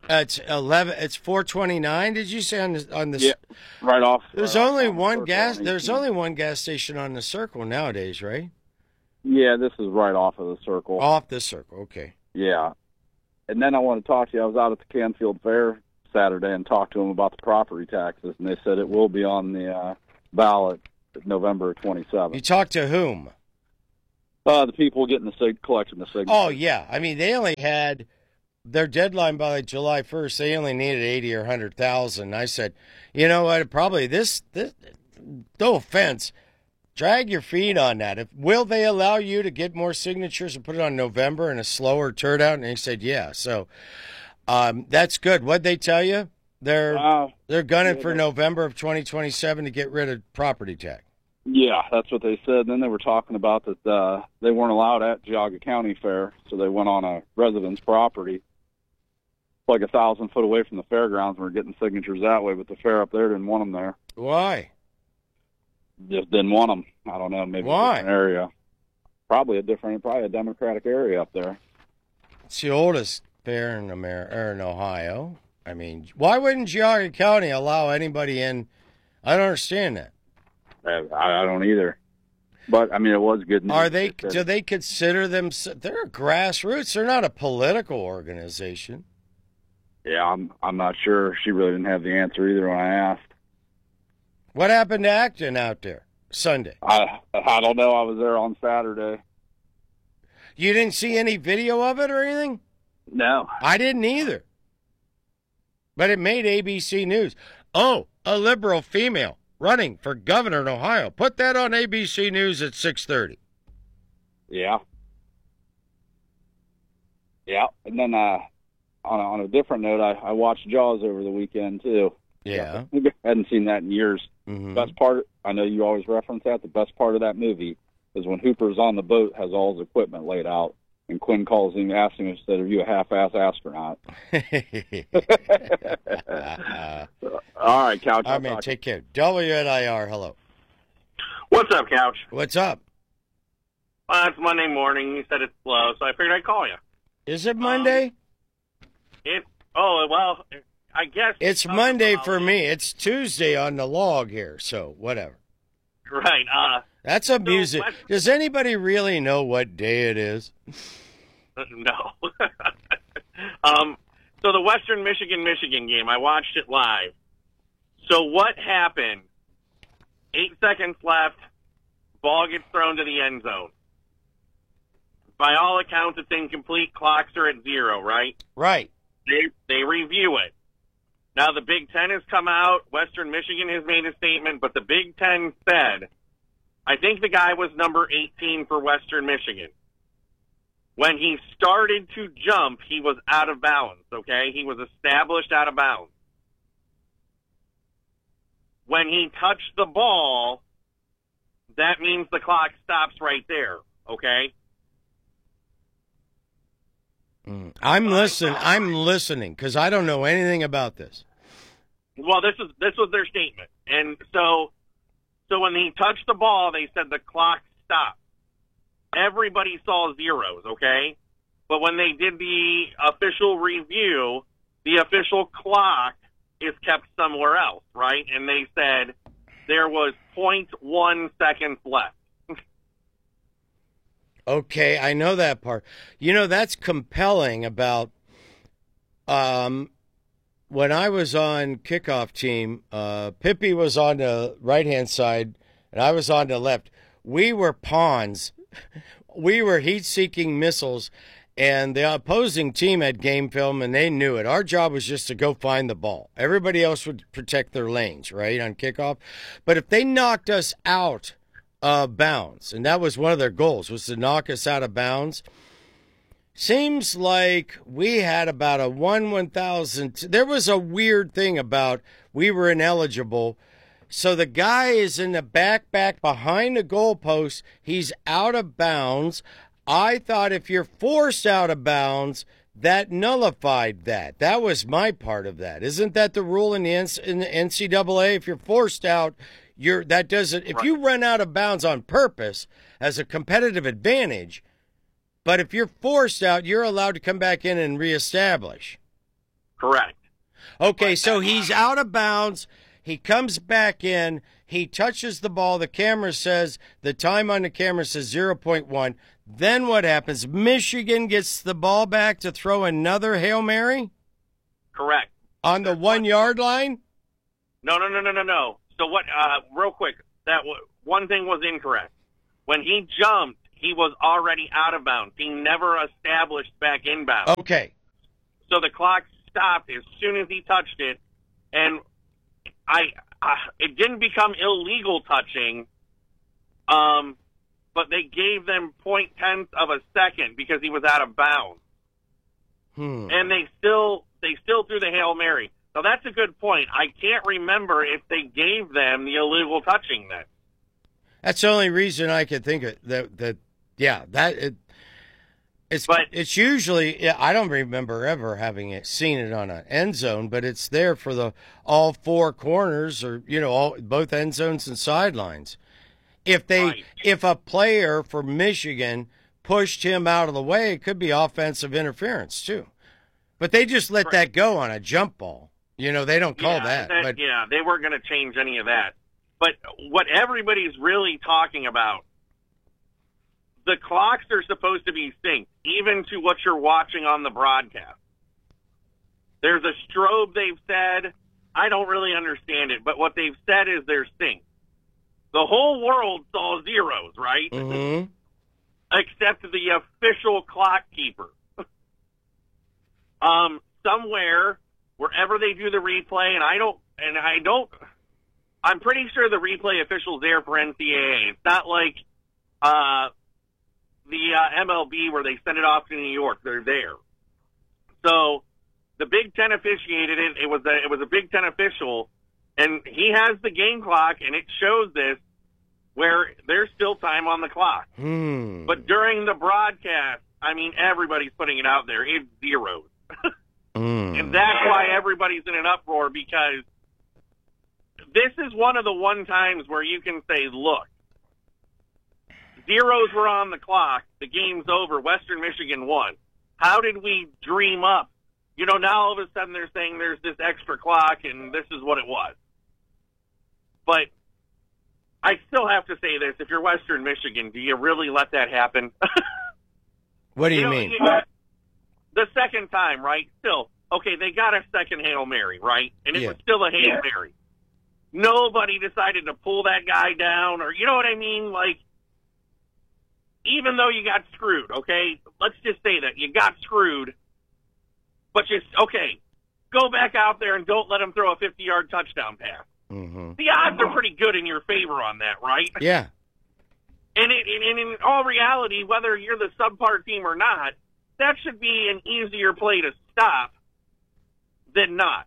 Uh, it's eleven. It's four twenty nine. Did you say on the on the? Yeah, right off. There's right only off one on gas. Circle There's on only one gas station on the Circle nowadays, right? Yeah, this is right off of the Circle. Off the Circle. Okay. Yeah, and then I want to talk to you. I was out at the Canfield Fair Saturday and talked to them about the property taxes, and they said it will be on the uh, ballot November twenty-seventh. You talked to whom? Uh, the people getting the sig- collecting the signatures. Oh yeah, I mean they only had their deadline by July first. They only needed eighty or hundred thousand. I said, you know what? Probably this. This. No offense. Drag your feet on that. If, will they allow you to get more signatures and put it on November and a slower turnout? And they said, yeah. So um, that's good. What'd they tell you? They're uh, they're gunning yeah, for November of twenty twenty-seven to get rid of property tax. Yeah, that's what they said. And then they were talking about that uh, they weren't allowed at Geauga County Fair, so they went on a resident's property, like a thousand foot away from the fairgrounds, and were getting signatures that way. But the fair up there didn't want them there. Why? Just didn't want them. I don't know. Maybe Why? a different area. Probably a different, probably a Democratic area up there. It's the oldest fair in America, or in Ohio. I mean, why wouldn't Geauga County allow anybody in? I don't understand that. I, I don't either. But I mean, it was good news. Are they? Do they consider them? They're grassroots. They're not a political organization. Yeah, I'm. I'm not sure. She really didn't have the answer either when I asked. What happened to Acton out there Sunday? I I don't know. I was there on Saturday. You didn't see any video of it or anything? No, I didn't either. But it made A B C News. Oh, a liberal female running for governor in Ohio. Put that on A B C News at six thirty. Yeah. Yeah, and then uh, on a, on a different note, I, I watched Jaws over the weekend too. Yeah, I hadn't seen that in years. Mm-hmm. Best part, I know you always reference that. The best part of that movie is when Hooper's on the boat, has all his equipment laid out, and Quinn calls him, asks him, instead, "Are you a half-ass astronaut?" All right, Couch. All right, man, take care. W N I R, hello. What's up, Couch? What's up? Uh, it's Monday morning. You said it's slow, so I figured I'd call you. Is it Monday? Um, it. Oh, well, I guess. It's Monday for me. It's Tuesday on the log here, so whatever. Right. Uh, That's a music. So does anybody really know what day it is? No. um. So the Western Michigan-Michigan game, I watched it live. So what happened? Eight seconds left. Ball gets thrown to the end zone. By all accounts, it's incomplete. Clocks are at zero, right? Right. They, they review it. Now the Big Ten has come out. Western Michigan has made a statement, but the Big Ten said, I think the guy was number eighteen for Western Michigan. When he started to jump, he was out of bounds, okay? He was established out of bounds. When he touched the ball, that means the clock stops right there, okay? Mm. I'm listening. I'm listening because I don't know anything about this. Well, this is this was their statement, and so so when he touched the ball, they said the clock stopped. Everybody saw zeros, okay? But when they did the official review, the official clock is kept somewhere else, right? And they said there was zero point one seconds left. Okay, I know that part. You know, that's compelling about um, when I was on kickoff team, uh, Pippi was on the right-hand side, and I was on the left. We were pawns. We were heat-seeking missiles, and the opposing team had game film, and they knew it. Our job was just to go find the ball. Everybody else would protect their lanes, right, on kickoff. But if they knocked us out of bounds, and that was one of their goals, was to knock us out of bounds, seems like we had about a one one thousand. There was a weird thing about we were ineligible. So the guy is in the back, back behind the goalpost. He's out of bounds. I thought if you're forced out of bounds, that nullified that. That was my part of that. Isn't that the rule in the N C double A? If you're forced out, you're that doesn't. If you run out of bounds on purpose as a competitive advantage, but if you're forced out, you're allowed to come back in and reestablish. Correct. Okay, so he's out of bounds. He comes back in. He touches the ball. The camera says, the time on the camera says zero point one. Then what happens? Michigan gets the ball back to throw another Hail Mary? Correct. On the one-yard line? No, no, no, no, no, no. So what, uh, real quick, that w- one thing was incorrect. When he jumped, he was already out of bounds. He never established back inbound. Okay. So the clock stopped as soon as he touched it, and I uh, it didn't become illegal touching, um, but they gave them point tenth of a second because he was out of bounds, hmm. and they still they still threw the Hail Mary. So that's a good point. I can't remember if they gave them the illegal touching then. That's the only reason I could think of that. That yeah, that it, it's but, it's usually yeah, I don't remember ever having it seen it on an end zone, but it's there for the all four corners or you know all both end zones and sidelines. If they right. if a player for Michigan pushed him out of the way, it could be offensive interference too. But they just let right. that go on a jump ball. You know they don't call yeah, that. that But yeah, they weren't going to change any of that. But what everybody's really talking about, the clocks are supposed to be synced, even to what you're watching on the broadcast. There's a strobe they've said. I don't really understand it, but what they've said is they're synced. The whole world saw zeros, right? Mm-hmm. Except the official clock keeper. um, somewhere, wherever they do the replay, and I don't, and I don't, I'm pretty sure the replay official's there for N C double A. It's not like uh, the uh, M L B where they send it off to New York. They're there. So the Big Ten officiated it. It was a, it was a Big Ten official, and he has the game clock, and it shows this where there's still time on the clock. Hmm. But during the broadcast, I mean, everybody's putting it out there. It's zeros. mm. And that's why everybody's in an uproar, because this is one of the one times where you can say, look, zeros were on the clock, the game's over, Western Michigan won. How did we dream up? You know, now all of a sudden they're saying there's this extra clock and this is what it was. But I still have to say this, if you're Western Michigan, do you really let that happen? What do you, you know, mean? You got, the second time, right? Still, okay, they got a second Hail Mary, right? And it Yeah. was still a Hail Mary. Nobody decided to pull that guy down, or you know what I mean? Like, even though you got screwed, okay? Let's just say that you got screwed, but just, okay, go back out there and don't let him throw a fifty-yard touchdown pass. Mm-hmm. The odds are pretty good in your favor on that, right? Yeah. And, it, and in all reality, whether you're the subpar team or not, that should be an easier play to stop than not.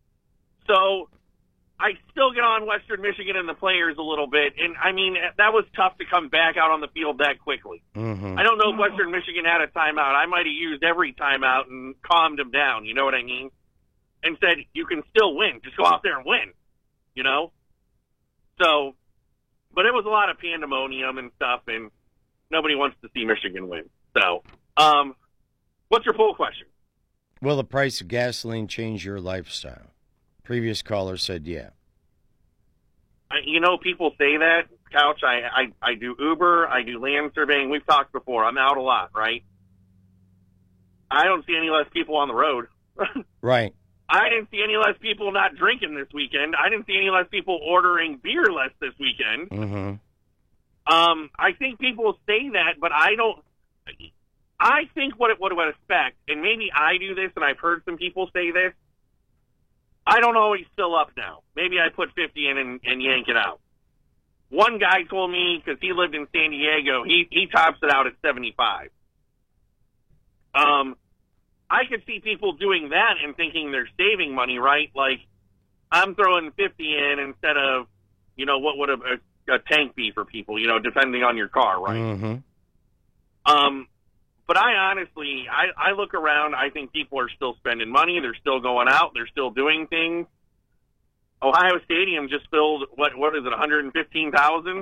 So I still get on Western Michigan and the players a little bit. And, I mean, that was tough to come back out on the field that quickly. Mm-hmm. I don't know if Western Michigan had a timeout. I might have used every timeout and calmed them down, you know what I mean? And said, you can still win. Just go out there and win, you know? So, but it was a lot of pandemonium and stuff, and nobody wants to see Michigan win. So, um, what's your poll question? Will the price of gasoline change your lifestyle? Previous caller said yeah. I, you know, people say that, Couch. I, I, I do Uber. I do land surveying. We've talked before. I'm out a lot, right? I don't see any less people on the road. Right. I didn't see any less people not drinking this weekend. I didn't see any less people ordering beer less this weekend. Mm-hmm. Um, I think people say that, but I don't. I think what it would affect, and maybe I do this, and I've heard some people say this. I don't always fill up now. Maybe I put fifty in and, and yank it out. One guy told me, because he lived in San Diego, he, he tops it out at seventy-five. Um, I could see people doing that and thinking they're saving money, right? Like, I'm throwing fifty in instead of, you know, what would a, a, a tank be for people, you know, depending on your car, right? Mm-hmm. Um, but I honestly, I, I look around, I think people are still spending money, they're still going out, they're still doing things. Ohio Stadium just filled, what what is it, one hundred fifteen thousand?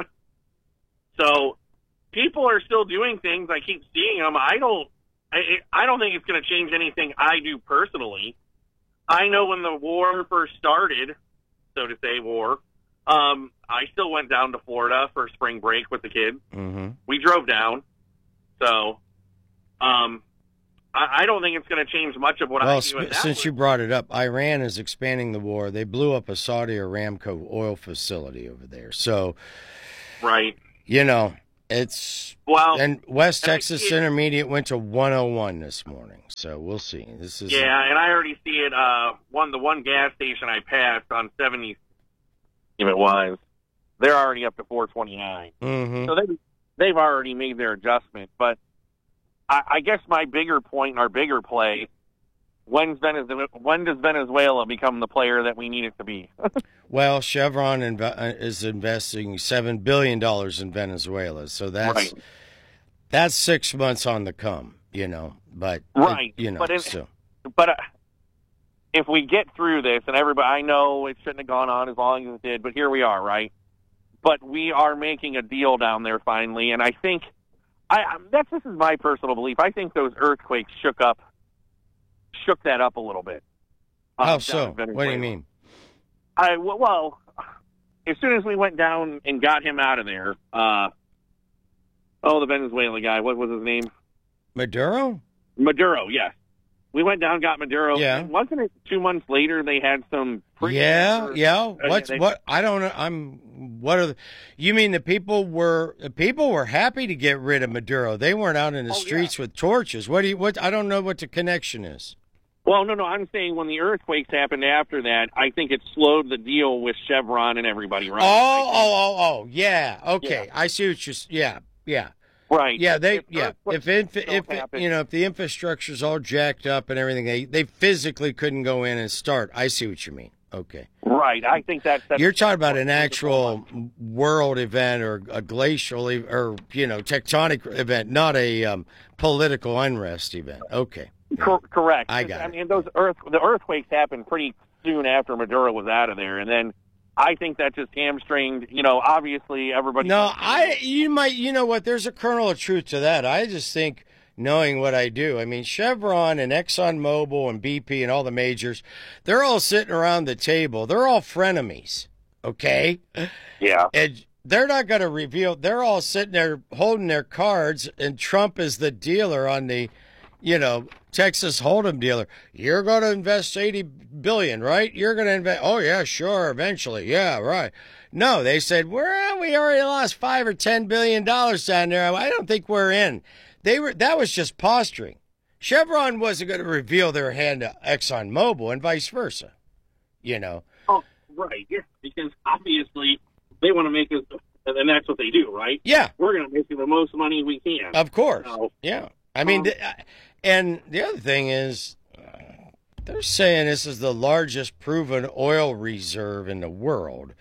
So people are still doing things. I keep seeing them. I don't I, I don't think it's going to change anything I do personally. I know when the war first started, so to say, war, um, I still went down to Florida for spring break with the kids. Mm-hmm. We drove down. So, um, I, I don't think it's going to change much of what Well, I do. sp- since you brought it up, Iran is expanding the war. They blew up a Saudi Aramco oil facility over there. So, right. you know, it's well, and West and I Texas see it- Intermediate went to one oh one this morning. So we'll see. This is Yeah, and I already see it. Uh, one the one gas station I passed on seventy, if it was, they're already up to four twenty nine. Mhm. So they they've already made their adjustment. But I, I guess my bigger point, our bigger play, when's Venezuela, when does Venezuela become the player that we need it to be? Well, Chevron inv- is investing seven billion dollars in Venezuela, so that's Right. that's six months on the come, you know. But it- Right, you know, but it- so But uh, if we get through this, and everybody, I know it shouldn't have gone on as long as it did, but here we are, right? But we are making a deal down there finally, and I think I I- that's this is my personal belief. I think those earthquakes shook up, shook that up a little bit. um, how down so? in What do Venezuela. you mean? I well, as soon as we went down and got him out of there, uh, oh, the Venezuela guy, what was his name? Maduro? Maduro, yes. We went down, got Maduro. Yeah. And wasn't it two months later they had some? pretty Yeah, major- yeah. uh, What's they- what? I don't know. I'm. What are the? You mean the people were the people were happy to get rid of Maduro? They weren't out in the Oh, streets with torches. What do you? What? I don't know what the connection is. Well, no, no. I'm saying when the earthquakes happened after that, I think it slowed the deal with Chevron and everybody, right? Oh, oh, oh, oh. Yeah. Okay. I see what you're. s- Yeah. Yeah. Right. Yeah, they If yeah. earthquakes If inf- don't if happen- you know if the infrastructure's all jacked up and everything, they they physically couldn't go in and start. I see what you mean. Okay. Right. I think that's, that's You're talking about an actual world event or a glacial e- or you know tectonic event, not a um, political unrest event. Okay. Cor- correct. I got I it. mean, those earth the earthquakes happened pretty soon after Maduro was out of there, and then I think that just hamstringed. You know, obviously everybody. No, I you might you know what? There's a kernel of truth to that. I just think knowing what I do. I mean, Chevron and ExxonMobil and B P and all the majors, they're all sitting around the table. They're all frenemies. Okay. Yeah. And they're not going to reveal. They're all sitting there holding their cards, and Trump is the dealer on the, you know, Texas Hold'em dealer. You're going to invest eighty billion dollars, right? You're going to invest. Oh, yeah, sure. Eventually. Yeah, right. No, they said, well, we already lost five or ten billion dollars down there. I don't think we're in. They were, that was just posturing. Chevron wasn't going to reveal their hand to ExxonMobil and vice versa. You know. Oh, right. Yeah, because obviously they want to make us, and that's what they do, right? Yeah. We're going to make the most money we can. Of course. So, Yeah. I mean, Um, th- and the other thing is, uh, they're saying this is the largest proven oil reserve in the world.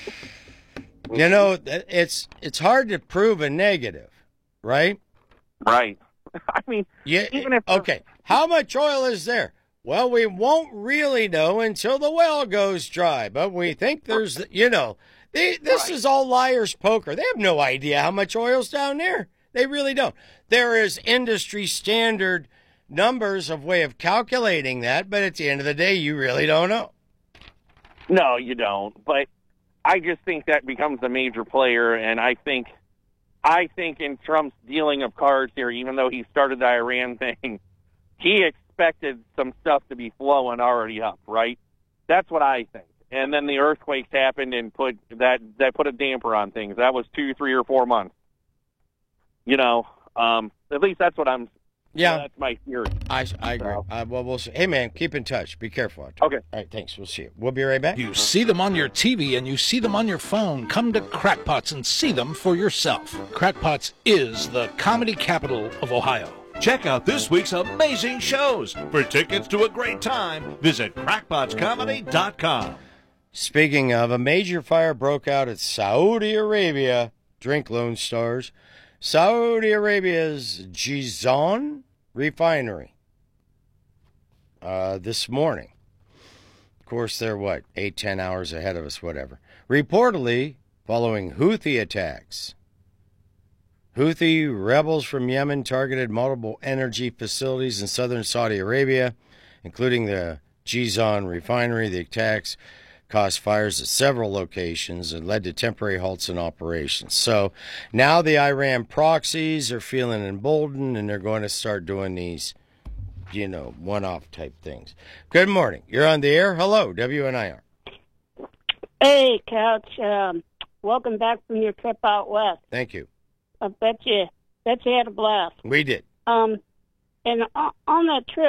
You know, th- it's it's hard to prove a negative, right? Right. I mean, yeah. even if okay, how much oil is there? Well, we won't really know until the well goes dry, but we think there's, you know, they, this is all liar's poker. They have no idea how much oil's down there. They really don't. There is industry standard numbers of way of calculating that, but at the end of the day, you really don't know. No, you don't. But I just think that becomes a major player, and I think, I think in Trump's dealing of cards here, even though he started the Iran thing, he expected some stuff to be flowing already up, right? That's what I think. And then the earthquakes happened and put that that put a damper on things. That was two, three, or four months. You know, um, at least that's what I'm. Yeah, that's my theory. I, I agree. Uh, well, we'll see. Hey, man, keep in touch. Be careful out there. Okay. All right, thanks. We'll see you. We'll be right back. You see them on your T V and you see them on your phone. Come to Crackpots and see them for yourself. Crackpots is the comedy capital of Ohio. Check out this week's amazing shows. For tickets to a great time, visit crackpots comedy dot com. Speaking of, a major fire broke out at Saudi Arabia. Drink Lone Stars. Saudi Arabia's Jizan refinery. Uh, this morning. Of course, they're what, eight, ten hours ahead of us, whatever. Reportedly, following Houthi attacks. Houthi rebels from Yemen targeted multiple energy facilities in southern Saudi Arabia, including the Jizan refinery. The attacks caused fires at several locations and led to temporary halts in operations. So now the Iran proxies are feeling emboldened, and they're going to start doing these, you know, one-off type things. Good morning. You're on the air. Hello, W N I R. Hey, Couch. Um, welcome back from your trip out west. Thank you. I bet you, bet you had a blast. We did. Um, and on on that trip,